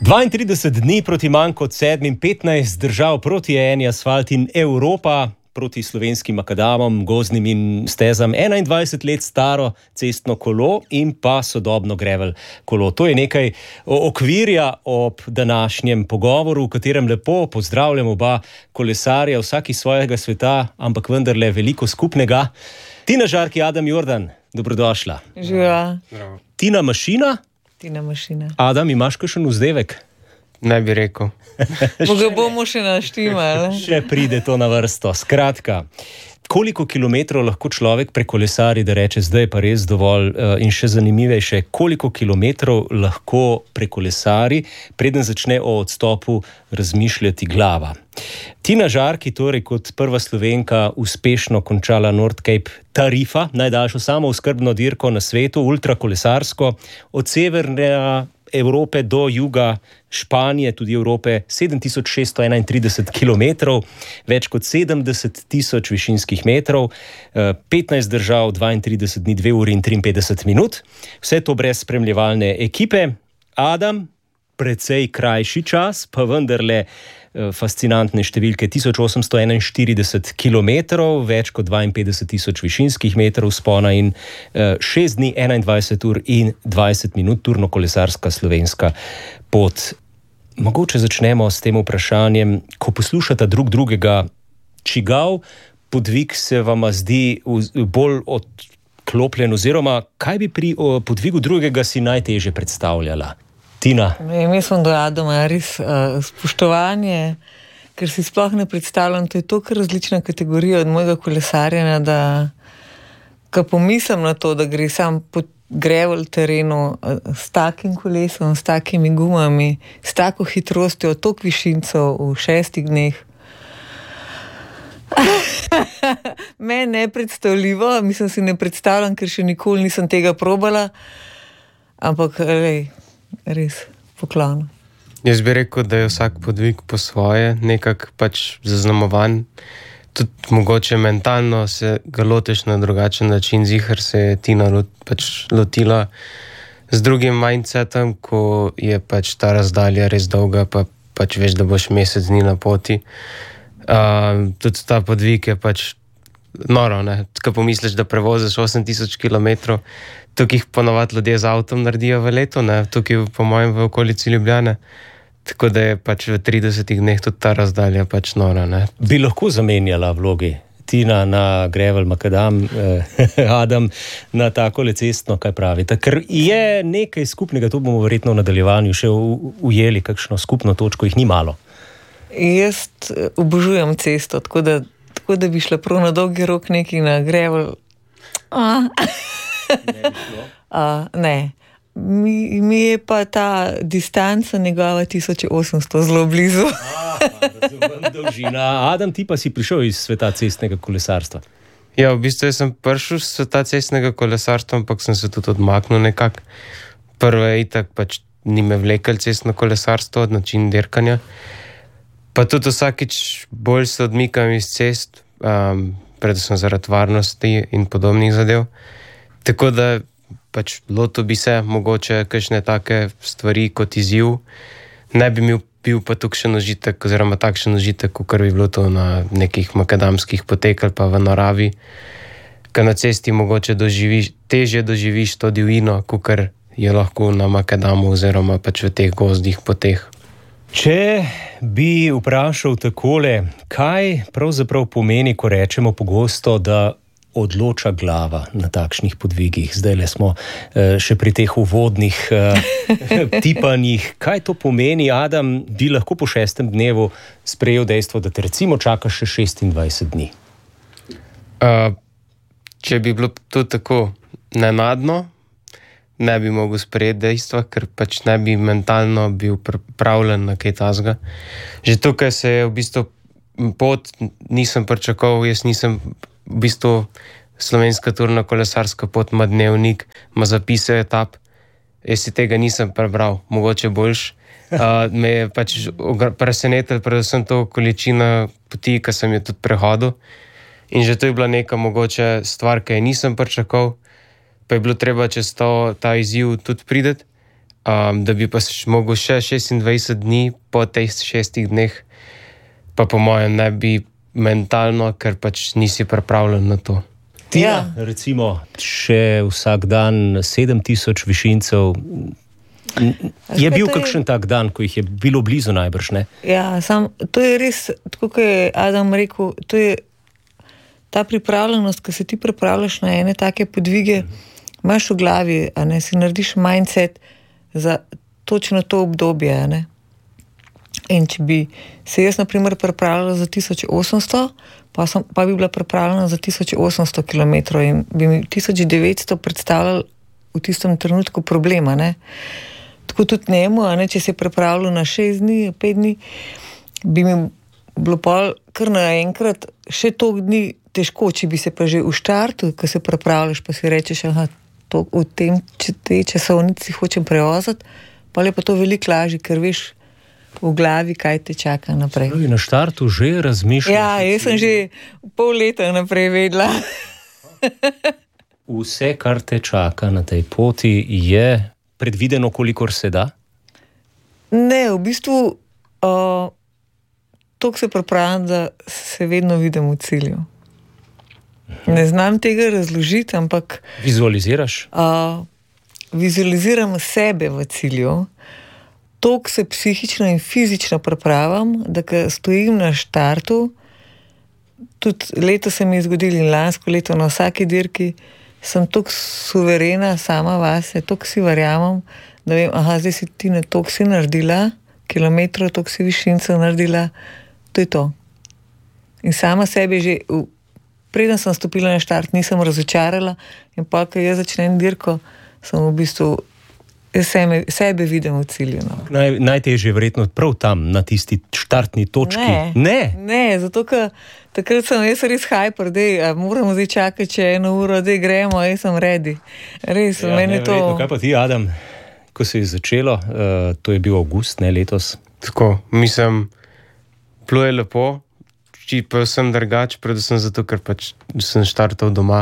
32 dni proti manj kot 7, 15 držav proti eni asfalt in Evropa proti slovenskim makadamom, gozdnim in stezam, 21 let staro cestno kolo in pa sodobno gravel kolo. To je nekaj okvirja ob današnjem pogovoru, v katerem lepo pozdravljam oba kolesarja, vsak iz svojega sveta, ampak vendarle veliko skupnega. Tina Žarki, Adam Jordan, dobrodošla. Živa. Tina Mašina. Tina Mašina. Adam, imaš kakšen vzdevek? Ne bi rekel. Ga bomo še naštimali. Še pride to na vrsto. Skratka, koliko kilometrov lahko človek prekolesari, da reče, zdaj je pa res dovolj, in še zanimivejše, koliko kilometrov lahko prekolesari, preden začne o odstopu razmišljati glava. Tina Žarki, torej kot prva Slovenka, uspešno končala North Cape Tarifa, najdaljšo samooskrbno dirko na svetu, ultrakolesarsko, od severne Evrope do juga Španije, tudi Evrope, 7631 kilometrov, več kot 70.000 višinskih metrov, 15 držav, 32 dni, 2 uri in 53 minut. Vse to brez spremljevalne ekipe. Adam, precej krajši čas, pa vendarle fascinantne številke, 1841 kilometrov, več kot 52.000 višinskih metrov spona in 6 dni, 21 ur in 20 minut, turno-kolesarska slovenska pot. Mogoče začnemo s tem vprašanjem, ko poslušata drug drugega, čigav podvig se vama zdi bolj odklopljen, oziroma kaj bi pri podvigu drugega si najtežje predstavljala? Tina. Mislim, da Adama res spoštovanje, ker si sploh ne predstavljam, to je toliko različna kategorija od mojega kolesarjenja, da ko pomislim na to, da gre sam po gravel terenu s takim kolesom, s takimi gumami, s tako hitrostjo, toliko višincev v 6 dneh. Meni nepredstavljivo, mislim si ne predstavljam, ker še nikoli nisem tega probala, ampak res poklon. Jaz bi rekel, da je vsak podvig po svoje, nekako pač zaznamovan. Tudi mogoče mentalno se ga lotiš na drugačen način, zihar se je Tina pač lotila z drugim mindsetom, ko je pač ta razdalja res dolga, pa pač veš, da boš mesec dni na poti. Tudi ta podvig je pač noro, ne? Ko pomisliš, da prevoziš 8000 kilometrov, tukaj jih ponovadi ljudje z avtom naredijo v letu, ne? Tukaj po mojem v okolici Ljubljane. Tako da je pač v 30 dneh tudi ta razdalja pač nora, ne? Bi lahko zamenjala vlogi? Tina na gravel makadam, Adam na takole cestno, kaj pravite? Ker je nekaj skupnega, to bomo verjetno v nadaljevanju še ujeli, kakšno skupno točko, jih ni malo. Jaz obožujem cesto, tako da bi šla prav na dolgi rok nekaj na gravel. Ne. Mi je pa ta distanca njegova 1800 zelo blizu. Razumem, dolžina. Adam, ti pa si prišel iz sveta cestnega kolesarstva. Ja, v bistvu sem prišel iz sveta cestnega kolesarstva, ampak sem se tudi odmaknil nekako. Prvo je itak, pač ni me vlekel cestno kolesarstvo, način dirkanja. Pa tudi vsakič bolj se odmikam iz cest, predvsem zaradi varnosti in podobnih zadev. Tako da pač lotil bi se mogoče kakšne take stvari kot izziv. Ne bi bil pa tukšen užitek, oziroma takšen užitek, kakor bi bilo to na nekih makadamskih potek ali pa v naravi. Ker na cesti mogoče težje doživiš to divjino, kakor je lahko na makadamu oziroma pač v teh gozdih poteh. Če bi vprašal takole, kaj pravzaprav pomeni, ko rečemo pogosto, da odloča glava na takšnih podvigih. Zdajle smo še pri teh uvodnih tipanjih. Kaj to pomeni, Adam, bi lahko po 6. dnevu sprejel dejstvo, da te recimo čakaš še 26 dni? Če bi bilo to tako nenadno, ne bi mogel sprejeti dejstva, ker pač ne bi mentalno bil pripravljen na kaj takega. Že tukaj se je v bistvu pot nisem pričakoval, jaz nisem v bistvu slovenska turna kolesarska pot ima dnevnik, ima zapise etap. Jaz si tega nisem prebral, mogoče boljš. Me je pač presenetil predvsem to količina poti, ki sem jo tudi prehodil. In že to je bila neka mogoče stvar, ki je nisem pričakoval, pa je bilo treba čez ta izziv tudi prideti. da bi pa mogel še 26 dni po teh 6 dneh, pa po mojem ne bi mentalno, ker pač nisi pripravljen na to. Tina, recimo, še vsak dan 7000 višincev. Je bil kakšen tak dan, ko jih je bilo blizu najbrž, ne? Ja, to je res, tako kot je Adam rekel, to je ta pripravljenost, ko se ti pripravljaš na ene take podvige, imaš v glavi, a ne, si narediš mindset za točno to obdobje, a ne. In če bi se jaz, na primer, pripravljala za 1800, pa bi bila pripravljena za 1800 km in bi mi 1900 predstavljali v tistem trenutku problema, ne. Tako tudi njemu, a ne, če se je pripravljal na 6 dni, 5 dni, bi mi bilo pol kar naenkrat še toliko dni težko, če bi se pa že v štartu, ko se pripravljaš, pa si rečeš, v tej časovnici hočem prevozati, pa je pa to veliko lažje, ker veš v glavi, kaj te čaka naprej. Na štartu že razmišljaš? Ja, jaz sem že pol leta naprej vedela. Vse, kar te čaka na tej poti, je predvideno, kolikor se da? Ne, v bistvu toliko se pripravljam, da se vedno vidim v cilju. Ne znam tega razložiti, ampak vizualiziraš? Vizualiziram sebe v cilju. Toliko se psihično in fizično pripravljam, da ko stojim na štartu, tudi leto se mi je zgodilo in lansko leto na vsaki dirki, sem toliko suverena sama vase, toliko si verjamem, da vem, zdaj si ti toliko si naredila, kilometrov, toliko si višincev naredila, to je to. In sama sebi že, preden sem stopila na štart, nisem razočarala in pa, ko jaz začnem dirko, sem v bistvu sebe vidim v cilju. No. Najtežje je verjetno prav tam, na tisti štartni točki. Ne, zato ker takrat sem jaz res hyper, moramo zdaj čakati še 1 uro, gremo, jaz sem ready. Res, meni to... Kaj pa ti, Adam, ko se je začelo, to je bil avgust, ne letos? Tako, mislim, pluje lepo, pa sem drugač, predvsem zato, ker pač sem štartal doma.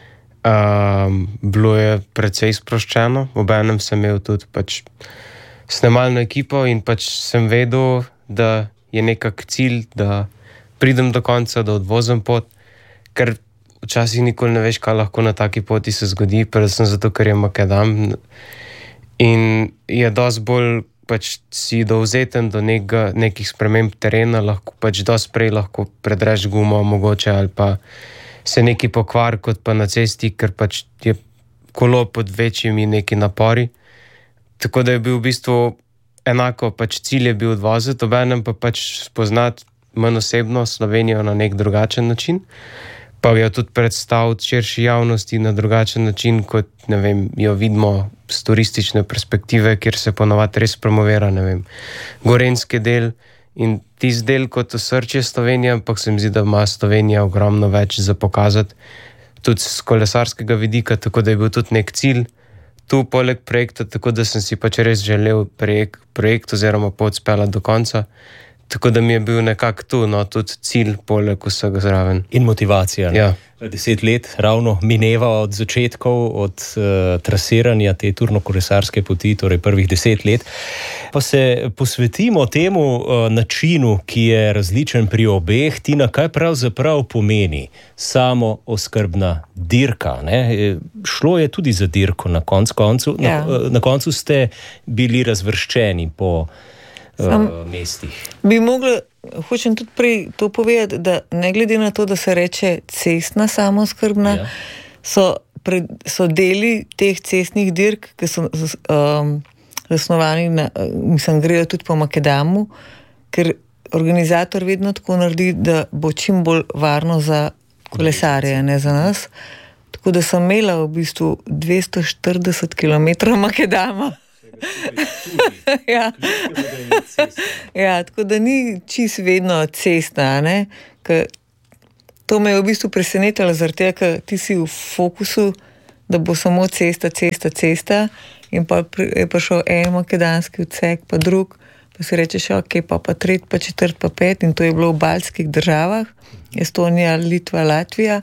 Bilo je precej sproščeno, obenem sem imel tudi pač snemalno ekipo in pač sem vedel, da je nekak cilj, da pridem do konca, da odvozim pot, ker včasih nikoli ne veš, kaj lahko na taki poti se zgodi, predvsem zato, ker je makadam in je dosti bolj pač si dovzeten do nekih sprememb terena, lahko pač dosti prej lahko predreš gumo mogoče ali pa se neki pokvar kot pa na cesti, ker pač je kolo pod večjimi neki napori. Tako da je bil v bistvu enako, pač cilj je bil odvoziti, obenem pa pač spoznati manj osebno Slovenijo na nek drugačen način, pa jo tudi predstaviti širši javnosti na drugačen način, kot, ne vem, jo vidimo z turistične perspektive, kjer se ponovadi res promovira, ne vem, gorenjski del in tisti del kot osrčje Slovenije, ampak se mi zdi, da ima Slovenija ogromno več za pokazati, tudi z kolesarskega vidika, tako da je bil tudi nek cilj tu poleg projekta, tako da sem si pač res želel projekt oziroma pot speljati do konca, tako da mi je bil nekako tu, no, tudi cilj poleg vsega zraven. In motivacija. Ja. 10 let ravno mineva od začetkov, od trasiranja te turno-kolesarske poti, torej prvih 10 let. Pa se posvetimo temu načinu, ki je različen pri obeh. Tina, kaj pravzaprav pomeni samo oskrbna dirka? Ne? Šlo je tudi za dirko na koncu. Ja. Na koncu ste bili razvrščeni po mestih. Hočem tudi prej to povedati, da ne glede na to, da se reče cestna samooskrbna, ja, so deli teh cestnih dirk, ki so zasnovani grejo tudi po makadamu, ker organizator vedno tako naredi, da bo čim bolj varno za kolesarje, ne za nas. Tako da sem imela v bistvu 240 km makadama. Ja, tako da ni čisto vedno cestna, ne? To me je v bistvu presenetilo, zaradi tega, ker ti si v fokusu, da bo samo cesta in pa je prišel en makedanski odsek, pa drug, pa si rečeš, ok, pa tretji, pa četrt, pa pet, in to je bilo v baltskih državah, Estonija, Litva, Latvija,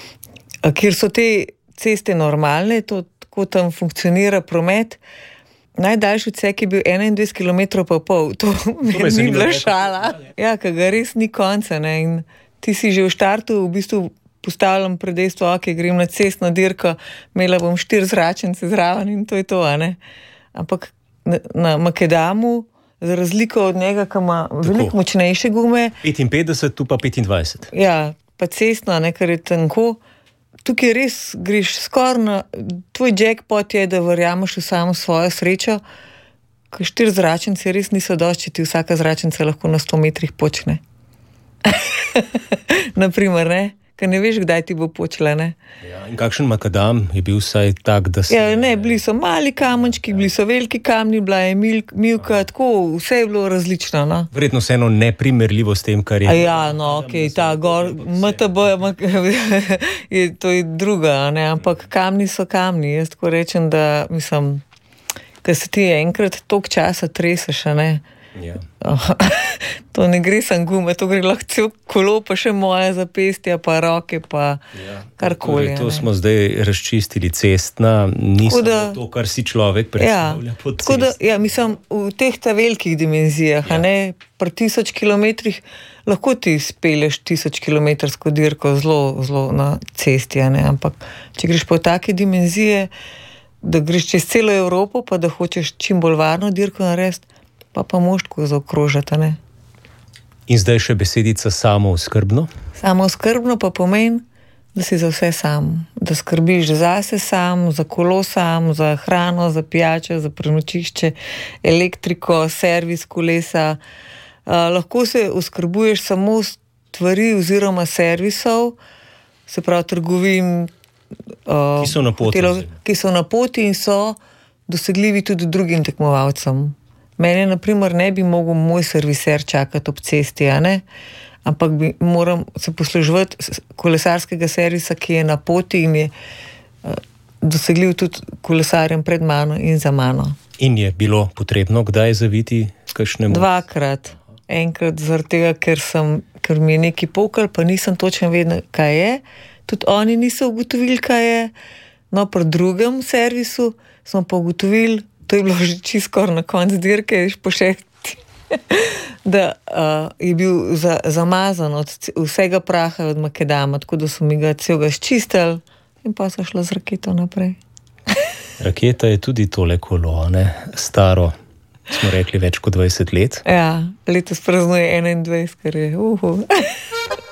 kjer so te ceste normalne, to tako tam funkcionira promet. najdaljši odsek je bil 21 km pa pol. To me ni bila šala. Ja, ker ga res ni konca. Ne? In ti si že v štartu v bistvu postavljam pred dejstvo, grem na cestno dirko, imela bom 4 zračence zraven in to je to, a ne. Ampak na Makedamu, za razliko od njega, ki ima veliko močnejše gume. 55, tu pa 25. Ja, pa cestno, ne, ker je tanko. Tukaj res greš skoraj na... Tvoj jackpot je, da verjameš v samo svojo srečo, ker 4 zračence res niso dosti, če ti vsaka zračenca lahko na 100 metrih počne. Naprimer, ne? Ker ne veš, kdaj ti bo počela, ne? Ja, in kakšen makadam je bil vsaj tak, da se... Ja, ne, bili so mali kamenčki, bili so veliki kamni, bila je milka, tako, vse je bilo različno, no? Verjetno vseeno neprimerljivo s tem, kar je... Ja, no, ta gor, MTB to je druga, ne, ampak kamni so kamni, jaz tako rečem, da, mislim, ker se ti enkrat toliko časa treseš, ne, Ja. To ne gre sam gume, to gre lahko cel kolo, pa še moje zapestja, pa roke, pa karkoli. To smo zdaj razčistili, cestna, ni samo to, kar si človek predstavlja pod cesti. Ja, mislim, v teh velikih dimenzijah, ne, pri 1000 kilometrih lahko ti speleš 1000 kilometrsko dirko zelo na cesti, ne, ampak če greš po take dimenzije, da greš čez celo Evropo, pa da hočeš čim bolj varno dirko narediti, pa moš tako zaokrožati, ne. In zdaj še besedica samooskrbno? Samooskrbno pa pomeni, da si za vse sam, da skrbiš zase sam, za kolo sam, za hrano, za pijačo, za prenočišče, elektriko, servis kolesa. Lahko se oskrbuješ samo stvari oziroma servisov, se pravi trgovin, ki so na poti in so dosegljivi tudi drugim tekmovalcem. Mene, na primer, ne bi mogel moj serviser čakati ob cesti, ne? Ampak moram se posluževati kolesarskega servisa, ki je na poti in je dosegljiv tudi kolesarjem pred mano in za mano. In je bilo potrebno kdaj zaviti kakšnemu? 2-krat. Enkrat zaradi tega, ker mi je nekaj pokal, pa nisem točno vedel, kaj je. Tudi oni niso ugotovili, kaj je. No, pri drugem servisu smo pa ugotovili, to je bilo že čisto skoraj na koncu dirke, po šehti, da je bil zamazan od vsega praha od Makedama, tako da so mi ga celega ščistili in pa so šla z raketo naprej. Raketa je tudi tole kolo, ne? Staro, smo rekli, več kot 20 let. Ja, letos praznuje 21, kar je